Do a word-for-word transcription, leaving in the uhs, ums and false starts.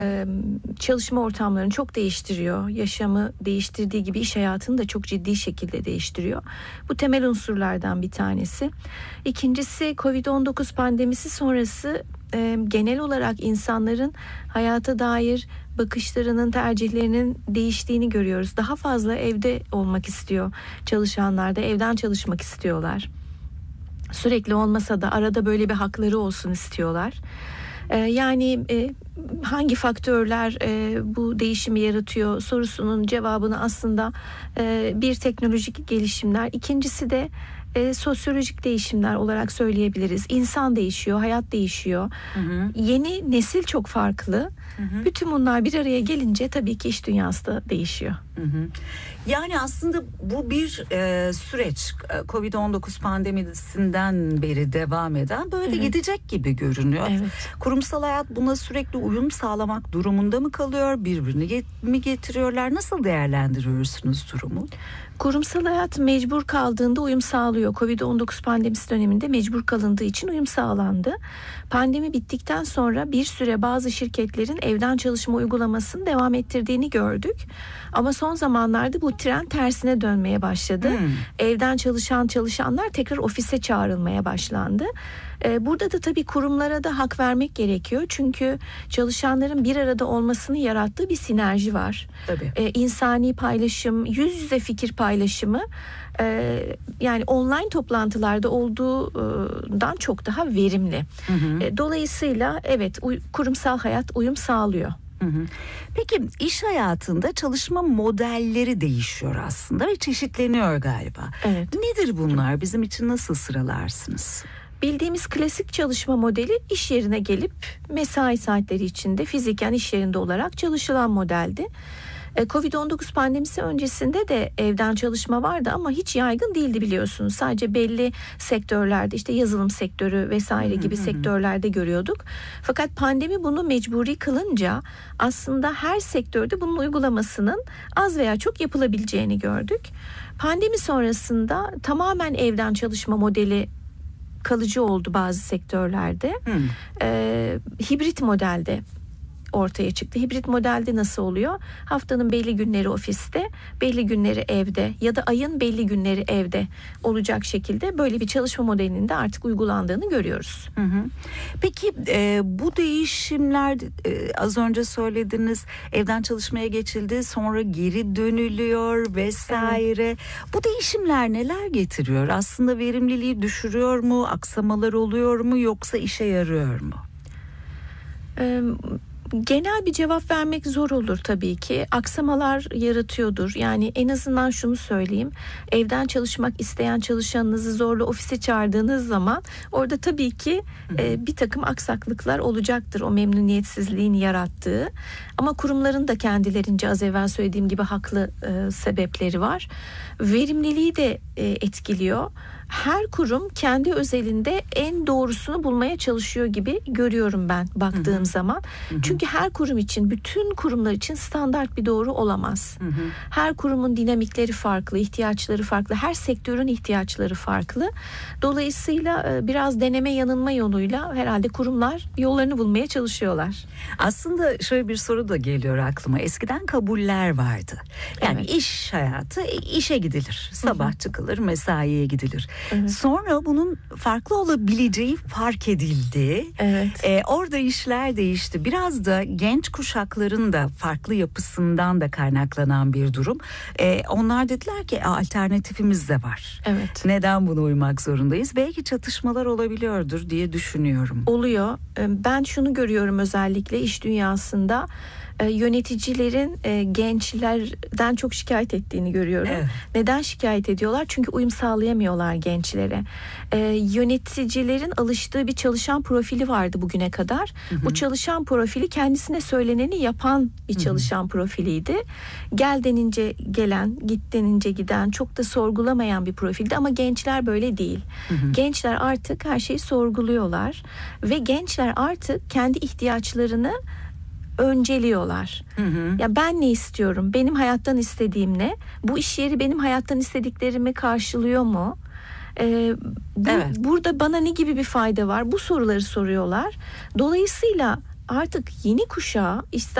çalışma ortamlarını çok değiştiriyor. Yaşamı değiştirdiği gibi iş hayatını da çok ciddi şekilde değiştiriyor. Bu temel unsurlardan bir tanesi. İkincisi, kovid on dokuz pandemisi sonrası genel olarak insanların hayata dair bakışlarının, tercihlerinin değiştiğini görüyoruz. Daha fazla evde olmak istiyor çalışanlar da, evden çalışmak istiyorlar. Sürekli olmasa da arada böyle bir hakları olsun istiyorlar. Yani hangi faktörler bu değişimi yaratıyor sorusunun cevabını aslında bir, teknolojik gelişimler, ikincisi de E, sosyolojik değişimler olarak söyleyebiliriz. İnsan değişiyor, hayat değişiyor. Hı hı. Yeni nesil çok farklı. Hı hı. Bütün bunlar bir araya gelince tabii ki iş dünyası da değişiyor. Hı hı. Yani aslında bu bir e, süreç. kovid on dokuz pandemisinden beri devam eden, böyle evet. gidecek gibi görünüyor. Evet. Kurumsal hayat buna sürekli uyum sağlamak durumunda mı kalıyor? Birbirini get- mi getiriyorlar? Nasıl değerlendiriyorsunuz durumu? Kurumsal hayat mecbur kaldığında uyum sağlıyor. kovid on dokuz pandemisi döneminde mecbur kalındığı için uyum sağlandı. Pandemi bittikten sonra bir süre bazı şirketlerin evden çalışma uygulamasını devam ettirdiğini gördük. Ama son zamanlarda bu trend tersine dönmeye başladı. Hmm. Evden çalışan çalışanlar tekrar ofise çağrılmaya başlandı. Burada da tabii kurumlara da hak vermek gerekiyor. Çünkü çalışanların bir arada olmasını yarattığı bir sinerji var. Tabii. Ee, insani paylaşım, yüz yüze fikir paylaşımı e, yani online toplantılarda olduğundan çok daha verimli. Hı hı. E, dolayısıyla evet, uy- kurumsal hayat uyum sağlıyor. Hı hı. Peki iş hayatında çalışma modelleri değişiyor aslında ve çeşitleniyor galiba. Evet. Nedir bunlar? Bizim için nasıl sıralarsınız? Bildiğimiz klasik çalışma modeli iş yerine gelip mesai saatleri içinde fiziken iş yerinde olarak çalışılan modeldi. kovid on dokuz pandemisi öncesinde de evden çalışma vardı ama hiç yaygın değildi, biliyorsunuz. Sadece belli sektörlerde, işte yazılım sektörü vesaire gibi hı hı. sektörlerde görüyorduk. Fakat pandemi bunu mecburi kılınca aslında her sektörde bunun uygulamasının az veya çok yapılabileceğini gördük. Pandemi sonrasında tamamen evden çalışma modeli kalıcı oldu bazı sektörlerde. Hmm. Ee, hibrit modelde ortaya çıktı. Hibrit modelde nasıl oluyor? Haftanın belli günleri ofiste, belli günleri evde ya da ayın belli günleri evde olacak şekilde böyle bir çalışma modelinin de artık uygulandığını görüyoruz. Hı hı. Peki e, bu değişimler e, az önce söylediniz, evden çalışmaya geçildi, sonra geri dönülüyor vesaire. Evet. Bu değişimler neler getiriyor? Aslında verimliliği düşürüyor mu? Aksamalar oluyor mu? Yoksa işe yarıyor mu? Evet. Genel bir cevap vermek zor olur tabii ki. Aksamalar yaratıyordur. Yani en azından şunu söyleyeyim. Evden çalışmak isteyen çalışanınızı zorla ofise çağırdığınız zaman orada tabii ki e, bir takım aksaklıklar olacaktır. O memnuniyetsizliğin yarattığı. Ama kurumların da kendilerince az evvel söylediğim gibi haklı e, sebepleri var. Verimliliği de e, etkiliyor. Her kurum kendi özelinde en doğrusunu bulmaya çalışıyor gibi görüyorum ben baktığım hı hı. zaman. Hı hı. Çünkü her kurum için, bütün kurumlar için standart bir doğru olamaz. Hı hı. Her kurumun dinamikleri farklı, ihtiyaçları farklı, her sektörün ihtiyaçları farklı. Dolayısıyla biraz deneme yanılma yoluyla herhalde kurumlar yollarını bulmaya çalışıyorlar. Aslında şöyle bir soru da geliyor aklıma. Eskiden kabuller vardı. Yani evet. iş hayatı, işe gidilir. Sabah hı hı. çıkılır, mesaiye gidilir. Evet. Sonra bunun farklı olabileceği fark edildi. Evet. Ee, orada işler değişti. Biraz da genç kuşakların da farklı yapısından da kaynaklanan bir durum. Ee, onlar dediler ki alternatifimiz de var. Evet. Neden buna uymak zorundayız? Belki çatışmalar olabiliyordur diye düşünüyorum. Oluyor. Ben şunu görüyorum özellikle iş dünyasında. Yöneticilerin e, gençlerden çok şikayet ettiğini görüyorum. Evet. Neden şikayet ediyorlar? Çünkü uyum sağlayamıyorlar gençlere. E, yöneticilerin alıştığı bir çalışan profili vardı bugüne kadar. Hı hı. Bu çalışan profili kendisine söyleneni yapan bir çalışan hı hı. profiliydi. Gel denince gelen, git denince giden, çok da sorgulamayan bir profildi ama gençler böyle değil. Hı hı. Gençler artık her şeyi sorguluyorlar ve gençler artık kendi ihtiyaçlarını önceliyorlar. Hı hı. Ya ben ne istiyorum? Benim hayattan istediğim ne? Bu iş yeri benim hayattan istediklerimi karşılıyor mu? Ee, bu, evet. Burada bana ne gibi bir fayda var? Bu soruları soruyorlar. Dolayısıyla artık yeni kuşağı ister